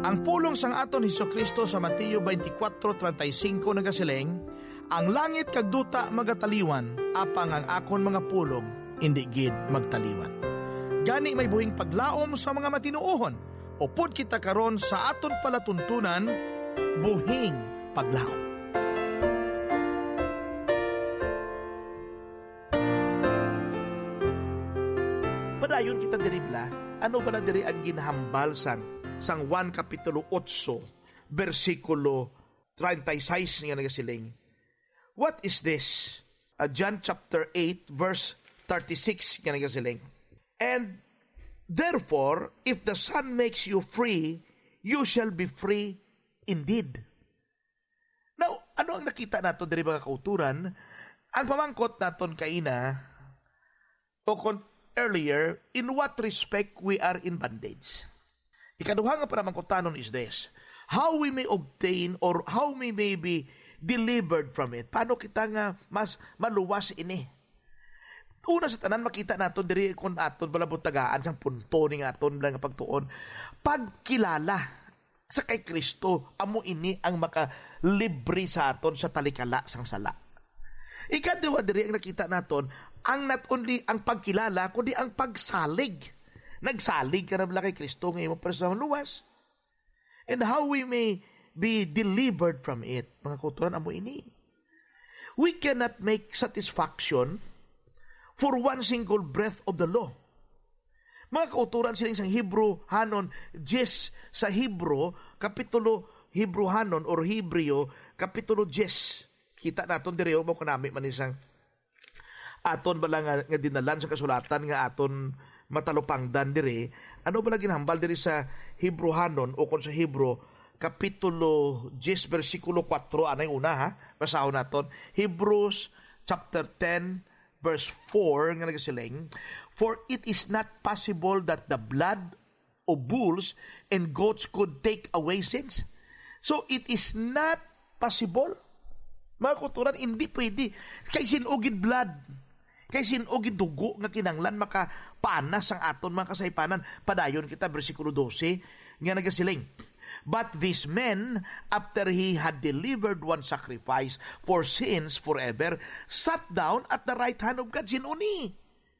Ang pulong sang aton Hesukristo sa Mateo 24:35 nagasileng, ang langit kag duta magataliwan, apang ang akon mga pulong indi gid magtaliwan. Gani may buhing paglaom sa mga matinuohon, upod kita karon sa aton palatuntunan, buhing paglaom. Padayon kita diri bila, ano ba na diri ang ginahambal sang 1 Kapitulo 8, versikulo 36 nga nagasiling. What is this? John chapter 8, verse 36 nga nagasiling. And therefore, if the Son makes you free, you shall be free indeed. Now, ano ang nakita nato diri mga kauturan? Ang pamangkot naton kaina, earlier, in what respect we are in bondage. Ikaduha nga panamangkotanon is this: how we may obtain or how we may be delivered from it. Paano kita nga mas maluwas ini? Una sa tanan, makita naton diri kung aton balabutagaan sang punto ni aton lang pagtuon. Pagkilala sa kay Kristo, amo ini ang makalibre sa aton sa talikala sang sala. Ikaduha diri ang nakita naton, ang not only ang pagkilala, kundi ang pagsalig. Nagsalig ka na bala kay Kristo ngayon sa luwas. And how we may be delivered from it. Mga kauturan, amo ini. We cannot make satisfaction for one single breath of the law. Mga kauturan siling sang Hebrew hanon, sa Hebrew, kapitulo Hebrew hanon or Hebreo, kapitulo 10. Kita naton diri mo kanami man isang aton bala nga dinalan sa kasulatan nga aton matalupangdan diri. Ano bala ginhambal diri sa Hebrehanon o kon sa Hebrew kapitulo 10 bersikulo 4 anay una ha. Basahon naton Hebrews chapter 10 verse 4 nga nagasiling, for it is not possible that the blood of bulls and goats could take away sins. So it is not possible. Mga kuturan, hindi pwede. Kay sinugid blood, kay sinugid dugo nga kinanglan makapanas ang aton mga kasaypanan. Padayon kita, versikulo 12, nga nagasiling. But these men, after he had delivered one sacrifice for sins forever, sat down at the right hand of God. Sinuni.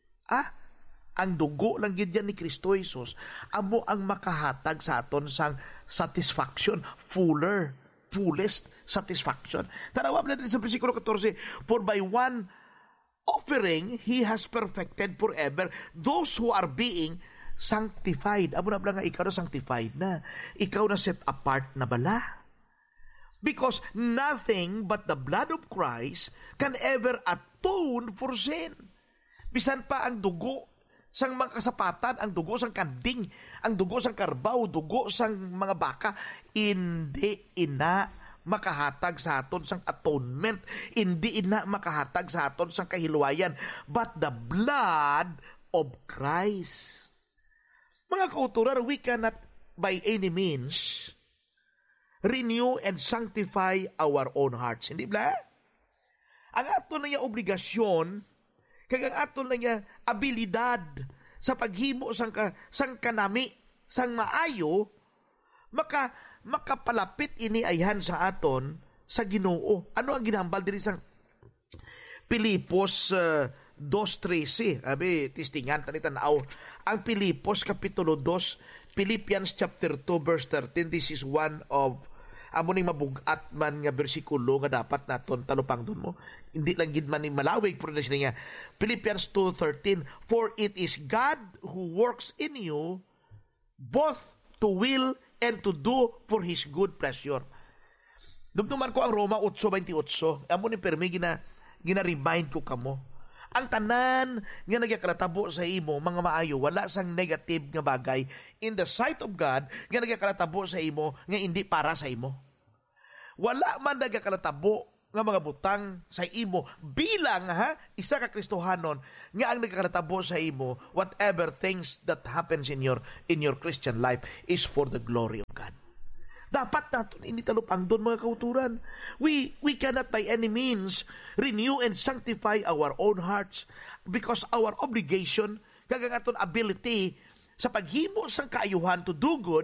Ang dugo lang gidyan ni Kristo Jesus, amo ang makahatag sa aton sang satisfaction, fullest satisfaction. Tanawa na din sa versikulo 14, for by one offering, He has perfected forever those who are being sanctified. Amo na nga ikaw na sanctified na. Ikaw na set apart na bala. Because nothing but the blood of Christ can ever atone for sin. Bisan pa ang dugo sang mga kasapatan, ang dugo sang kanding, ang dugo sang karbaw, dugo sang mga baka, hindi ina makahatag sa aton sang atonement, hindi ina makahatag sa aton sang kahiluwayan, but the blood of Christ. Mga kauturan, we cannot by any means renew and sanctify our own hearts. Hindi ba? Ang aton na yung obligasyon, kag ang aton na yung abilidad sa paghimo sang kanami, sang maayo, makapalapit ini ayhan sa aton sa Ginoo. Ano ang ginambal diri sang Pilipos 2:13? Abi tistingan tanaw ang Pilipos kapitulo 2, Philippians chapter 2 verse 13. This is one of amo ning mabugat man nga bersikulo nga dapat naton talupangdon mo. Hindi lang gid man ni malawig pero na niya. Philippians 2:13, for it is God who works in you both to will and to do for His good pleasure. Dumduman ko ang Roma 8:28. Amo ni permi gina-remind ko kamo. Ang tanan nga nagakalatabo sa imo, mga maayo, wala sang negative nga bagay in the sight of God nga nagakalatabo sa imo nga hindi para sa imo. Wala man nagakalatabo nga mga butang sa imo bilang isa ka Kristohanon nga ang nagakalatabo sa imo, whatever things that happens in your Christian life is for the glory of God. Dapat natin hindi talupangdon mga kauturan. We cannot by any means renew and sanctify our own hearts because our obligation, kagang aton ability sa paghimo sang kaayuhan to do good,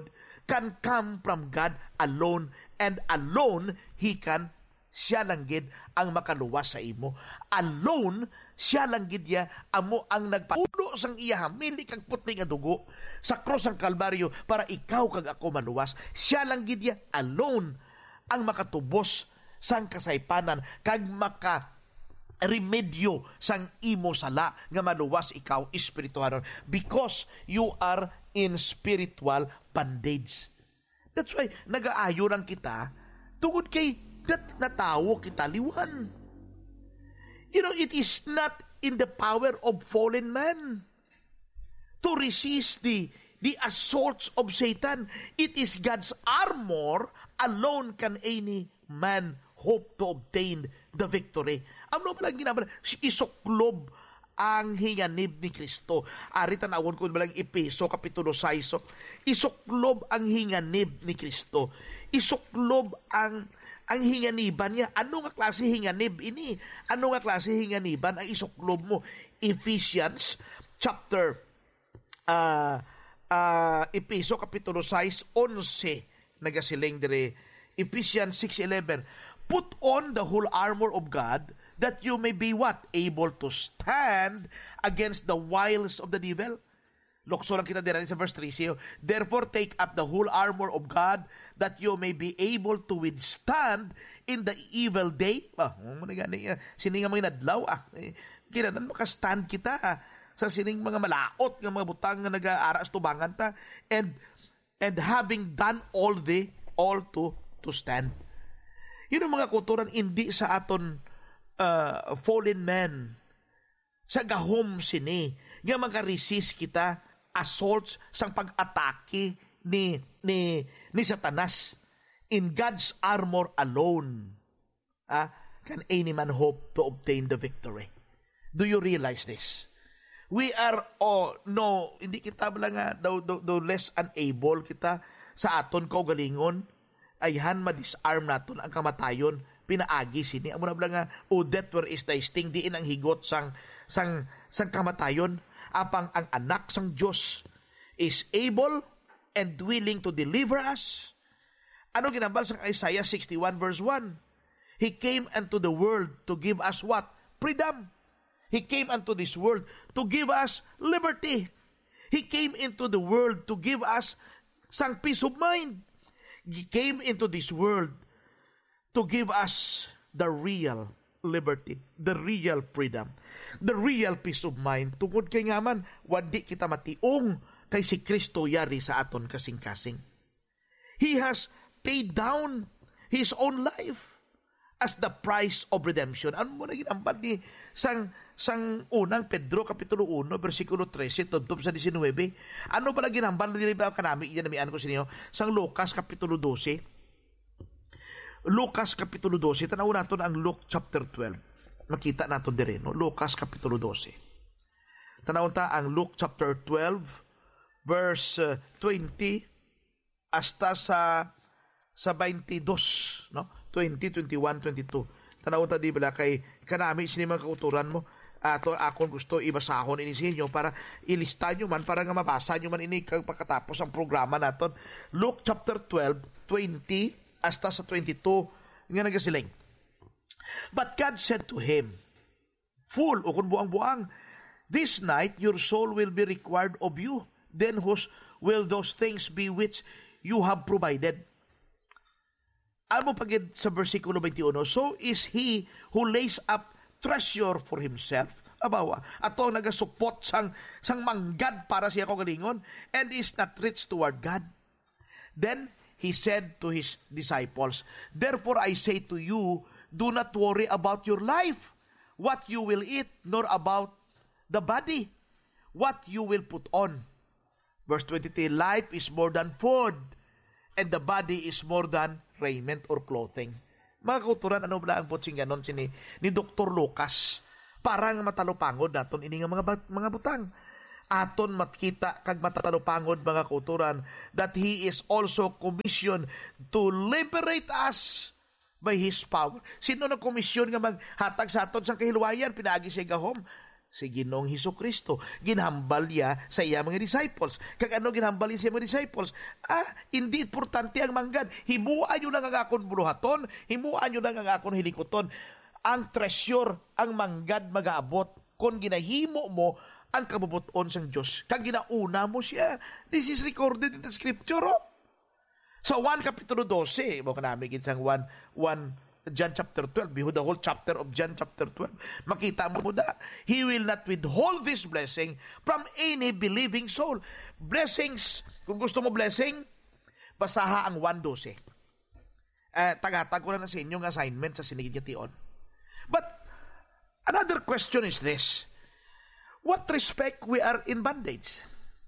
can come from God alone, and alone siya lang gid ang makaluwas sa imo. Alone, siya lang gid ya amo ang nagpaulo sang iya hamili kag putli nga dugo sa cross ng Kalbaryo para ikaw kag ako maluwas. Siya lang gid ya alone ang makatubos sang kasaypanan kag remedyo sang imo sala nga maluwas ikaw espirituhanon, because you are in spiritual bondage. That's why nagaayo lang kita tungod kay natawo kita liwan. It is not in the power of fallen man to resist the assaults of Satan. It is God's armor alone can any man hope to obtain the victory. Ano ba lang ginagawa? Isuklob ang hinganib ni Kristo. Ari tanawon ko balang Efeso kapitulo 6. Isuklob ang hinganib ni Kristo. Isuklob ang hinganiban niya. Ano nga klase hinganib ini? Ano nga klase hinganiban ang isuklob mo? Ephesians chapter Efeso kapitulo 6 11 nagasiling dire. Ephesians 6:11. Put on the whole armor of God, that you may be what? Able to stand against the wiles of the devil. Lokso lang kita dira sa verse 3. So, therefore, take up the whole armor of God, that you may be able to withstand in the evil day. Sining nga mga nadlaw. Kinanan makastand kita sa sining mga malaot, ng mga butang na nag-aaras tubangan ta. And having done all to stand. Yun ang mga kulturan, hindi sa aton fallen man. Sa gahom sini, nga makaresist kita assaults sang pag-atake ni Satanas. In God's armor alone, can any man hope to obtain the victory. Do you realize this? We are, hindi kita lang though less unable kita sa aton kaugalingon, ayhan ma-disarm naton ang kamatayon, pinaagi sini. Amo na nga, death, where is thy sting? Diin ang higot sang kamatayon. Apang ang anak sang Diyos is able and willing to deliver us. Ano ginambal sang Isaiah 61 verse 1? He came unto the world to give us what? Freedom. He came unto this world to give us liberty. He came into the world to give us sang peace of mind. He came into this world to give us the real liberty, the real freedom, the real peace of mind. Tungod kay nga man, wadi kita mationg kay si Kristo yari sa aton kasing-kasing. He has paid down His own life as the price of redemption. Ano mo na ginambal ni sang unang Pedro kapitulo 1 versikulo 13 tudtop sa 19? Ano pala ginambal ni ba kanami iyan namian ko sa inyo sang Lucas kapitulo 12? Lucas kapitulo 12, tanaw naton ang Luke chapter 12. Makita naton dire no, Lucas kapitulo 12. Tanaw ta ang Luke chapter 12 verse 20 hasta sa 22, no? 20, 21, 22. Tanaw ta di bala kay kanami sini mga kauturan mo. Akon gusto ibasahon ini sa inyo para ilista nyo man, para nga mabasa nyo man ini pagkatapos ang programa naton. Luke chapter 12, 20 hasta sa 22 nga nagasiling. But God said to him, Fool, o kung buang-buang, this night your soul will be required of you. Then whose will those things be which you have provided? Ano pagid sa versikulo 21, so is he who lays up treasure for himself, abawa, ato nagasupot sang manggad para siya kagalingon, and is not rich toward God. Then he said to his disciples, Therefore I say to you, do not worry about your life, what you will eat, nor about the body, what you will put on. Verse 23, life is more than food, and the body is more than raiment or clothing. Mga kauturan, ano ba ang potsing ganon ni Dr. Lucas? Parang matalupangod naton ini nga mga butang. Aton makita kag matalupangod mga kauturan that he is also commissioned to liberate us by his power. Sino na komisyon nga maghatag sa aton sa kahiluwayan? Pinaagi siya gahom. si Ginoong Hesukristo. Ginhambal niya sa iya mga disciples. Kag ano ginhambal niya sa mga disciples? Hindi importante ang manggad. Himuan nyo nang ang akon buluhaton, himuan nyo nang ang akon hilikoton. Ang treasure, ang manggad magaabot kung ginahimo mo ang kabubuton sang Diyos. Kag ginauna mo siya. This is recorded in the scripture. Sa 1 Kapitulo 12, mo kanami ginsang 1 John chapter 12, behold the whole chapter of John chapter 12. Makita mo na, He will not withhold this blessing from any believing soul. Blessings, kung gusto mo blessing, basaha ang 1:12. Tagatag ko na sa inyong assignment sa sinigid niya tiyon. But, another question is this. What respect we are in bondage?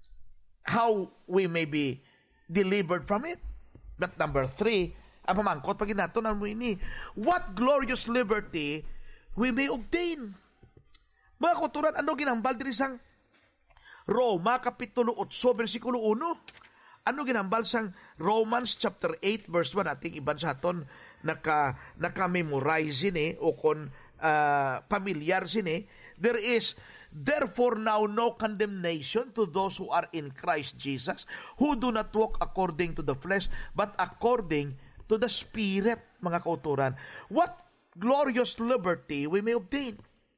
How we may be delivered from it? But number 3, ang pamangkot pag inatunan mo ini, what glorious liberty we may obtain. Mga kuturan, ano ginambal diri sang Roma Kapitulo 8, versikulo 1? Ano ginambal sang Romans chapter 8, verse 1? Ating iban sa aton naka-memorize o kung familiar sini. There is therefore now no condemnation to those who are in Christ Jesus, who do not walk according to the flesh, but according to the Spirit, mga kauturan. What glorious liberty we may obtain.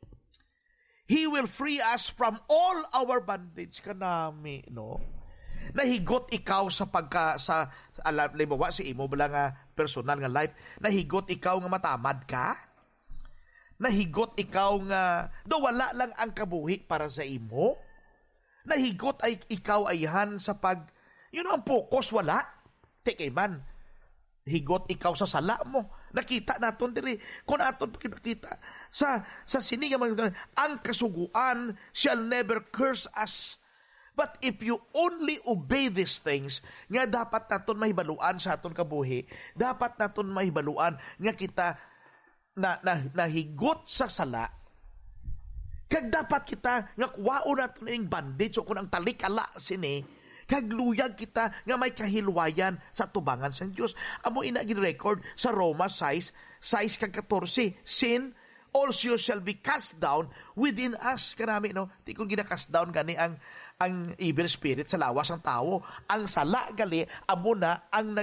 He will free us from all our bondage. Kanami, no? Nahigot ikaw sa limawa, si imo bala nga personal nga life, nahigot ikaw nga matamad ka? Nahigot ikaw nga wala lang ang kabuhi para sa imo? Nahigot ay ikaw ayhan sa ang focus wala? Tekay man, higot ikaw sa sala mo. Nakita naton diri kung aton pakita sa sininga mga ang kasuguan shall never curse us. But if you only obey these things, nga dapat naton mahibaluan sa aton kabuhi, dapat naton mahibaluan nga kita nahigot sa sala, kag dapat kita nga kuwaon naton ing bandage o kung ang talikala sini, kagluyag kita nga may kahilwayan sa tubangan sa Diyos. Amo ina gin-record sa Roma 6:14, sin also shall be cast down within us. Karami, no? Di kung gina-cast down gani ang evil spirit sa lawas ng tao. Ang sala gali, amo na ang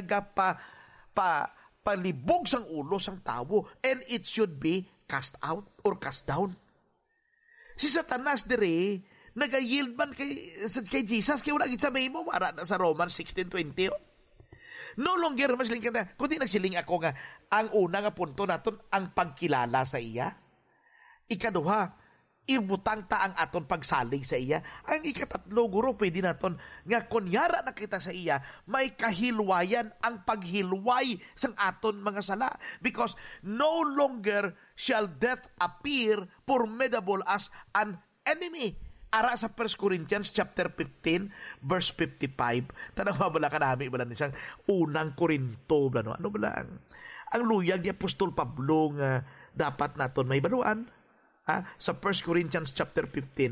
palibog sang ulo sang tao, and it should be cast out or cast down. Si Satanas dire nag-yield man kay Jesus, kaya wala gitsabay mo, mara na sa Romans 16:20. No longer masiling kita, kundi nagsiling ako nga, ang una nga punto naton, ang pagkilala sa iya. Ikaduha, ibutang ta ang aton pagsalig sa iya. Ang ikatatlo, guro, pwede naton, nga kunyara na kita sa iya, may kahilwayan ang paghilway sang aton mga sala. Because no longer shall death appear formidable as an enemy. Ara sa 1 Corinthians chapter 15 verse 55. Tanang mabala ka namin bala nisang unang Korinto bala, no? Ano bala ang luyag ni Apostol Pablo nga dapat naton may baluan sa 1 Corinthians chapter 15.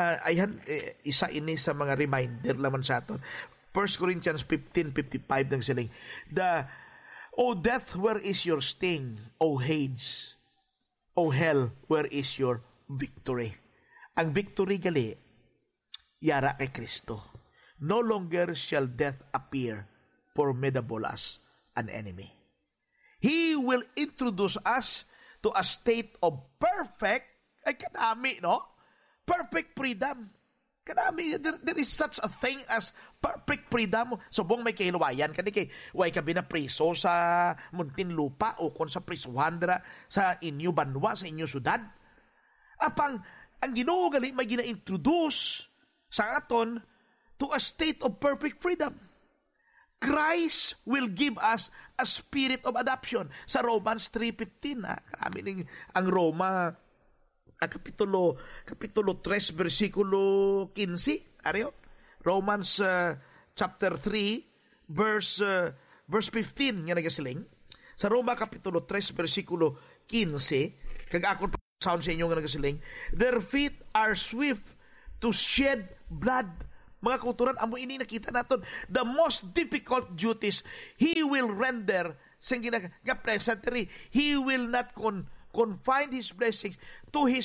Isa ini sa mga reminder laman sa aton. 1 Corinthians 15:55 nang siling. O death, where is your sting? O Hades, O hell, where is your victory? Ang victory gali, yara kay Kristo. No longer shall death appear formidable as an enemy. He will introduce us to a state of perfect, ay kanami, no? Perfect freedom. Kanami, there is such a thing as perfect freedom. Subong may kahilwayan, kani kay, way ka binapriso sa Muntinlupa o kung sa prisuhandra sa inyo banwa, sa inyo sudad. Ang Ginoo gali may gina-introduce sa aton to a state of perfect freedom. Christ will give us a spirit of adoption. Sa Romans 3:15, kami ang Roma kapitulo 3 versikulo 15, ariyo. Romans chapter 3 verse 15 nga nagasiling. Sa Roma kapitulo 3 versikulo 15, kag ako sound sa inyo nga nagasiling, their feet are swift to shed blood. Mga kauturan, amo ini nakita naton, the most difficult duties He will render sa presentary. He will not confine His blessings to His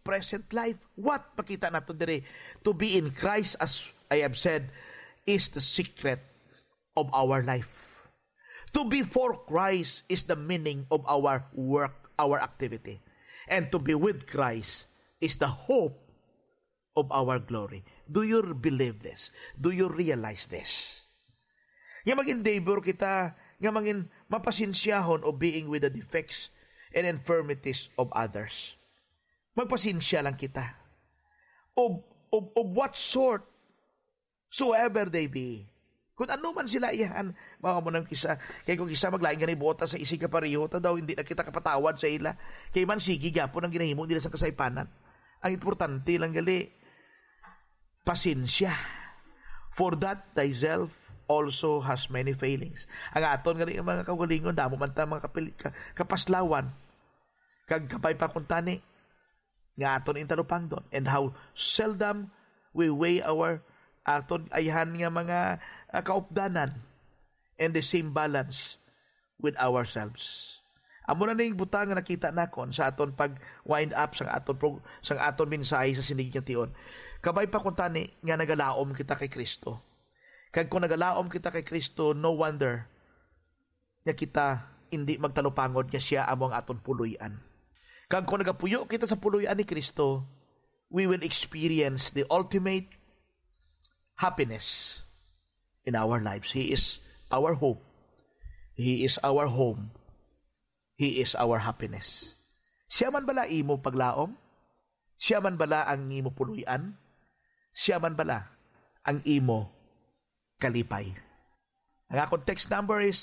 present life. What makita nato dire? To be in Christ, as I have said, is the secret of our life. To be for Christ is the meaning of our work, our activity. And to be with Christ is the hope of our glory. Do you believe this? Do you realize this? Nga mag-endeavor kita, nga maging mapasinsiyahon of being with the defects and infirmities of others. Magpasinsya lang kita. Of what sort soever they be. Kung ano man sila iyan, mga mo ng kisa, kaya kung kisa maglaing ganay bota sa isig kapariho, ta daw hindi na kita kapatawad sa ila. Kaya man sige, gapon ang ginahimo nila sa kasaypanan. Ang importante lang gali, pasinsya. For that thyself also has many failings. Ang aton gali ang mga kagalingon, damo man ta mga kapaslawan, kag kapay pakuntani, nga aton intalupang doon. And how seldom we weigh our aton ayhan nga mga kaupdanan and the same balance with ourselves. Amo na ning butang nga nakita nakon sa aton pag wind up sa aton mensahe sa sinig nga tion. Kabay pa kuntani nga nagalaom kita kay Kristo. Kag kung nagalaom kita kay Kristo, no wonder nga kita hindi magtalupangod nga siya amo ang aton puluyan. Kag kung nagapuyo kita sa puluyan ni Kristo, we will experience the ultimate happiness in our lives. He is our hope. He is our home. He is our happiness. Siya man bala imo paglaom? Siya man bala ang imo puluyan? Siya man bala ang imo kalipay? Ang akong text number is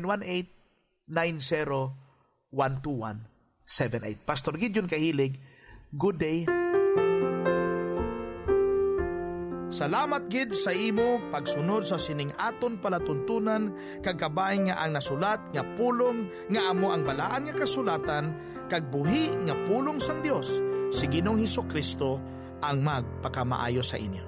0918-90-12178. Pastor Gideon Kahilig, good day. Salamat gid sa imo pagsunod sa sining aton palatuntunan kag kabay nga ang nasulat nga pulong nga amo ang balaan nga kasulatan kag buhi nga pulong sang Dios si Ginoong Hesukristo ang magpakamaayo sa inyo.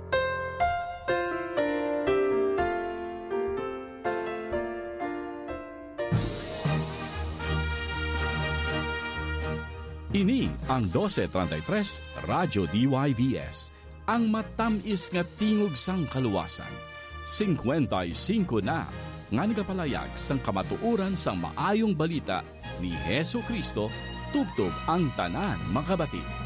Ini ang 1233 Radyo DYVS. Ang matamis nga tingog sang kaluwasan. 55 na nga nagapalayag sang kamatuoran sang maayong balita ni Hesukristo tubtob ang tanan makabati.